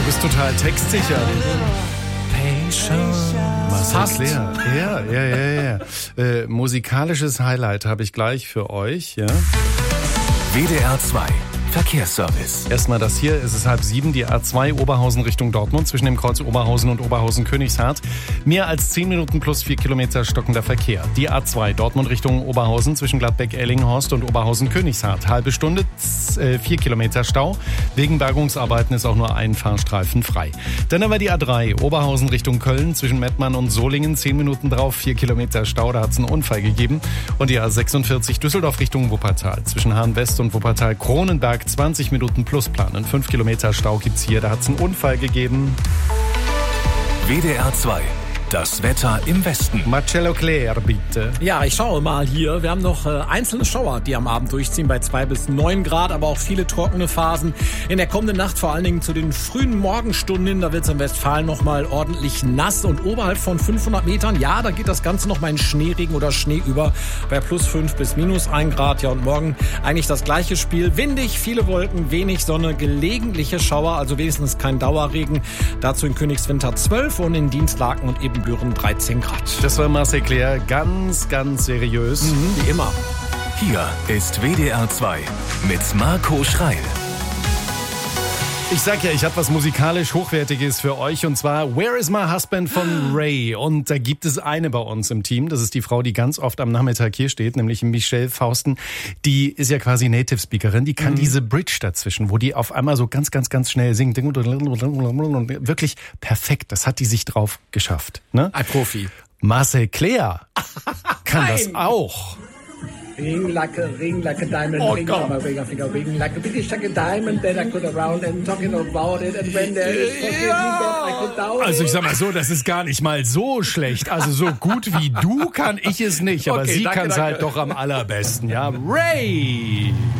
du bist total textsicher. Marcel Clair. Ja. Musikalisches Highlight habe ich gleich für euch. Ja. WDR 2 Verkehrsservice. Erstmal das hier, es ist 6:30, die A2 Oberhausen Richtung Dortmund zwischen dem Kreuz Oberhausen und Oberhausen-Königshardt. Mehr als 10 Minuten plus 4 Kilometer stockender Verkehr. Die A2 Dortmund Richtung Oberhausen zwischen Gladbeck-Ellinghorst und Oberhausen-Königshardt. Halbe Stunde, 4 Kilometer Stau. Wegen Bergungsarbeiten ist auch nur ein Fahrstreifen frei. Dann haben wir die A3 Oberhausen Richtung Köln zwischen Mettmann und Solingen. 10 Minuten drauf, 4 Kilometer Stau, da hat es einen Unfall gegeben. Und die A46 Düsseldorf Richtung Wuppertal zwischen Hahn-West und Wuppertal-Kronenberg. 20 Minuten plus planen. 5 Kilometer Stau gibt's hier. Da hat's einen Unfall gegeben. WDR 2. Das Wetter im Westen. Marcel Clair, bitte. Ja, ich schaue mal hier. Wir haben noch einzelne Schauer, die am Abend durchziehen bei 2 bis 9 Grad, aber auch viele trockene Phasen. In der kommenden Nacht, vor allen Dingen zu den frühen Morgenstunden, da wird es im Westfalen nochmal ordentlich nass und oberhalb von 500 Metern, ja, da geht das Ganze nochmal in Schneeregen oder Schnee über bei plus 5 bis minus 1 Grad. Ja, und morgen eigentlich das gleiche Spiel. Windig, viele Wolken, wenig Sonne, gelegentliche Schauer, also wenigstens kein Dauerregen. Dazu in Königswinter 12 und in Dienstlaken und Ebenbüren 13 Grad. Das war Marcel Clair, ganz, ganz seriös. Wie immer. Hier ist WDR 2 mit Marco Schreil. Ich sag ja, ich habe was musikalisch Hochwertiges für euch und zwar Where is my husband von Ray. Und da gibt es eine bei uns im Team, das ist die Frau, die ganz oft am Nachmittag hier steht, nämlich Michelle Fausten. Die ist ja quasi Native Speakerin, die kann diese Bridge dazwischen, wo die auf einmal so ganz, ganz, ganz schnell singt. Wirklich perfekt, das hat die sich drauf geschafft. Ne? Ein Profi. Marcel Clair kann das auch. Ring like a diamond, ring on my ring, I think a ring like a big like a diamond, then I could around and talking about it, and when there is I could down. Also ich sag mal so, das ist gar nicht mal so schlecht. Also so gut wie du kann ich es nicht, aber Okay, sie danke, kann es halt doch am allerbesten, ja. Ray!